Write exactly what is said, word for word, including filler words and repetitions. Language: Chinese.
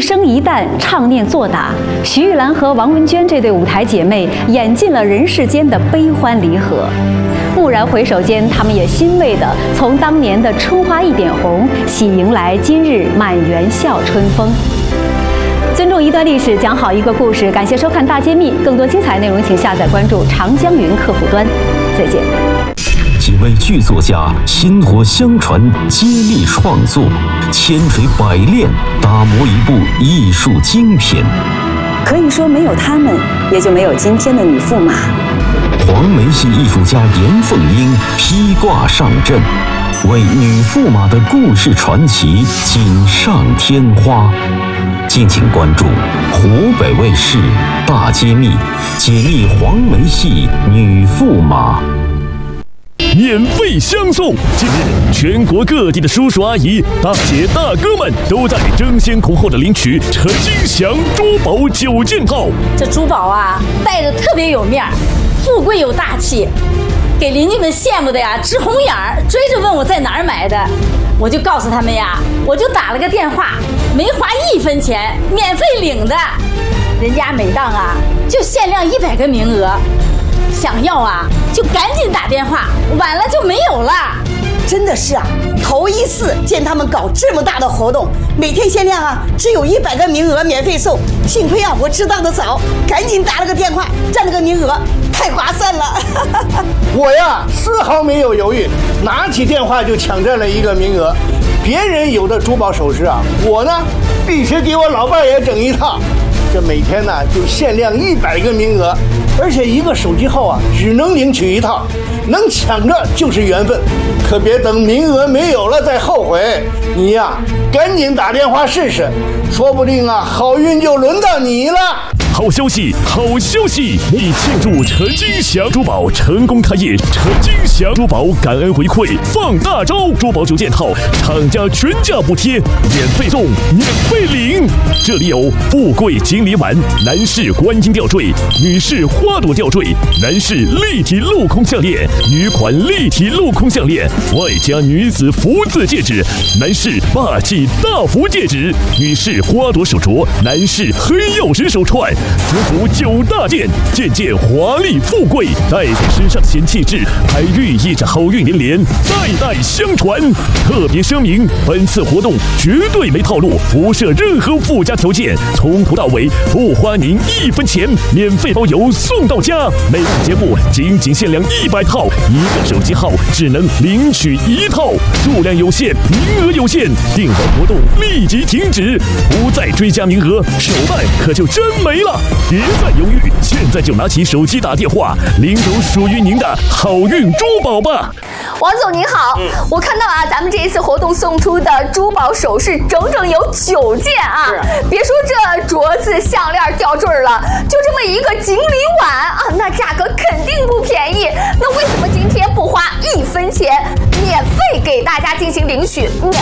生一旦，唱念做打，徐玉兰和王文娟这对舞台姐妹演尽了人世间的悲欢离合。蓦然回首间，她们也欣慰地从当年的春花一点红，喜迎来今日满园笑春风。尊重一段历史，讲好一个故事。感谢收看《大揭秘》，更多精彩内容请下载关注长江云客户端。再见。 几位剧作家薪火相传，接力创作，千锤百炼，打磨一部艺术精品。 可以说，没有他们，也就没有今天的女驸马。 黄梅戏艺术家严凤英披挂上阵，为女驸马的故事传奇锦上添花。敬请关注湖北卫视《大揭秘》，解密黄梅戏女驸马。 免费相送！近日，全国各地的叔叔阿姨、大姐大哥们都在争先恐后的领取陈金祥珠宝九件套。 这珠宝啊，戴着特别有面儿，富贵有大气，给邻居们羡慕的呀直红眼儿，追着问我在哪儿买的。我就告诉他们呀，我就打了个电话，没花一分钱，免费领的。人家每档啊就限量一百个名额，想要啊就赶紧打电话，晚了就没有了。 真的是啊，头一次见他们搞这么大的活动，每天限量啊，只有一百个名额免费送。幸亏啊，我知道的早，赶紧打了个电话，占了个名额，太划算了。 我呀，丝毫没有犹豫，拿起电话就抢占了一个名额。别人有的珠宝首饰啊，我呢必须给我老伴儿也整一套。这每天呢就限量一百个名额，而且一个手机号啊只能领取一套，能抢着就是缘分，可别等名额没有了再后悔。你呀，赶紧打电话试试，说不定啊好运就轮到你了。 好消息，好消息！为庆祝陈金祥珠宝成功开业，陈金祥珠宝感恩回馈放大招，珠宝九件套，厂家全价补贴，免费送，免费领。这里有富贵金梨丸、男士观音吊坠、女士花朵吊坠、男士立体镂空项链、女款立体镂空项链，外加女子福字戒指，男士霸气大福戒指，女士花朵手镯，男士黑曜石手串。福福九大件，件件华丽富贵，戴在身上显气质，还寓意着好运连连，代代相传。特别声明，本次活动绝对没套路，不设任何附加条件，从头到尾不花您一分钱，免费包邮送到家。每档节目仅仅限量一百套，一个手机号只能领取一套，数量有限，名额有限，订单活动立即停止，不再追加名额，手办可就真没了。别再犹豫，现在就拿起手机打电话，领走属于您的好运珠宝吧。 王总您好，嗯、我看到啊，咱们这一次活动送出的珠宝首饰整整有九件啊！别说这镯子、项链、吊坠了，就这么一个锦鲤碗啊，那价格肯定不便宜。那为什么今天不花一分钱，免费给大家进行领取，免